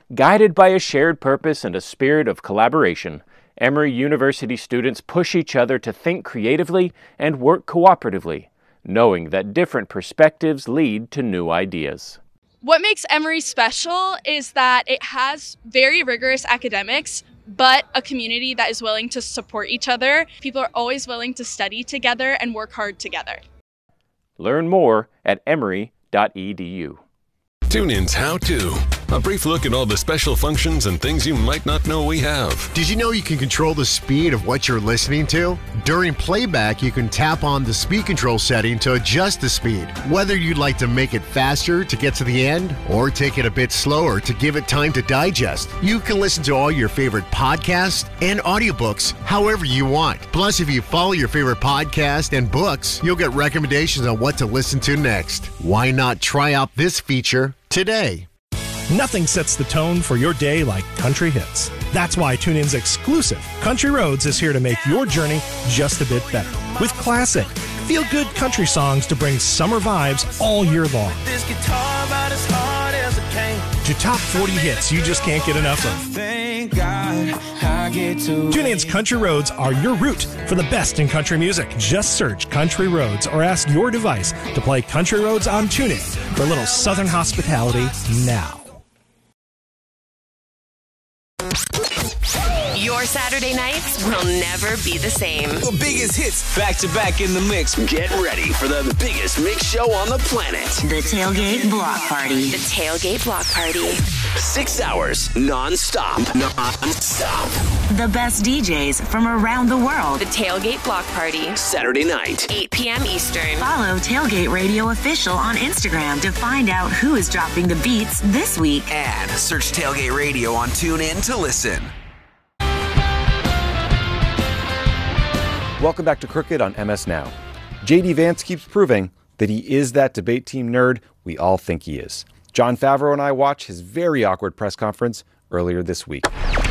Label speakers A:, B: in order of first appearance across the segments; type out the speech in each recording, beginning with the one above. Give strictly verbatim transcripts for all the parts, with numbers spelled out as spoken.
A: Guided by a shared purpose and a spirit of collaboration, Emory University students push each other to think creatively and work cooperatively, knowing that different perspectives lead to new ideas.
B: What makes Emory special is that it has very rigorous academics, but a community that is willing to support each other. People are always willing to study together and work hard together.
A: Learn more at emory dot e d u.
C: TuneIn's How To. A brief look at all the special functions and things you might not know we have.
D: Did you know you can control the speed of what you're listening to? During playback, you can tap on the speed control setting to adjust the speed. Whether you'd like to make it faster to get to the end or take it a bit slower to give it time to digest, you can listen to all your favorite podcasts and audiobooks however you want. Plus, if you follow your favorite podcast and books, you'll get recommendations on what to listen to next. Why not try out this feature today?
E: Nothing sets the tone for your day like country hits. That's why TuneIn's exclusive Country Roads is here to make your journey just a bit better. With classic, feel-good country songs to bring summer vibes all year long. This guitar about as hard as it can. To top forty hits you just can't get enough of. Thank God I get to TuneIn's Country Roads are your route for the best in country music. Just search Country Roads or ask your device to play Country Roads on TuneIn for a little southern hospitality now.
F: Your Saturday nights will never be the same.
G: The biggest hits back to back in the mix.
H: Get ready for the biggest mix show on the planet.
F: The Tailgate Block Party. The Tailgate Block Party.
H: Six hours non-stop. Non-stop.
F: The best D Js from around the world. The Tailgate Block Party.
H: Saturday night.
F: eight p.m. Eastern. Follow Tailgate Radio Official on Instagram to find out who is dropping the beats this week.
G: And search Tailgate Radio on TuneIn to listen.
I: Welcome back to Crooked on M S Now. J D Vance keeps proving that he is that debate team nerd we all think he is. Jon Favreau and I watched his very awkward press conference earlier this week.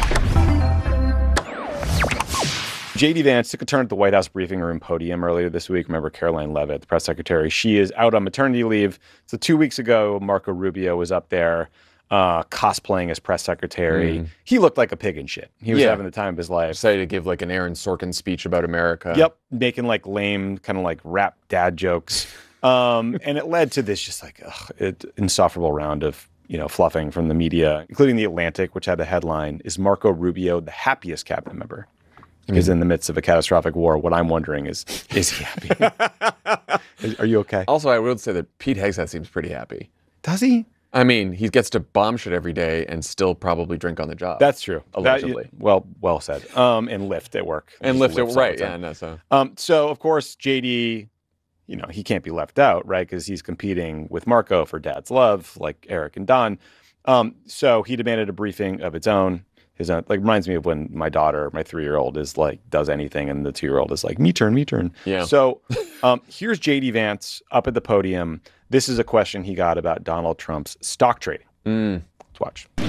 I: J D Vance took a turn at the White House briefing room podium earlier this week. Remember Caroline Leavitt, the press secretary? She is out on maternity leave. So two weeks ago, Marco Rubio was up there uh, cosplaying as press secretary. Mm. He looked like a pig in shit. He was yeah. having the time of his life.
J: Decided to give like an Aaron Sorkin speech about America.
I: Yep, making like lame, kind of like rap dad jokes. Um, and it led to this just like ugh, it, insufferable round of you know fluffing from the media, including The Atlantic, which had the headline, "Is Marco Rubio the happiest cabinet member?" Because mm. in the midst of a catastrophic war, what I'm wondering is, is he happy? is, are you okay?
J: Also, I would say that Pete Hegseth seems pretty happy.
I: Does he?
J: I mean, he gets to bomb shit every day and still probably drink on the job.
I: That's true.
J: Allegedly.
I: That, well, well said. Um, and lift at work.
J: And lift at right. Yeah, no, so.
I: Um, so, of course, J D, you know, he can't be left out, right? Because he's competing with Marco for Dad's love, like Eric and Don. Um, so he demanded a briefing of its own. His own, like reminds me of when my daughter, my three-year-old, is like does anything, and the two-year-old is like, "Me turn, me turn."
J: Yeah.
I: So um, here's J D Vance up at the podium. This is a question he got about Donald Trump's stock trading.
J: Mm.
I: Let's watch.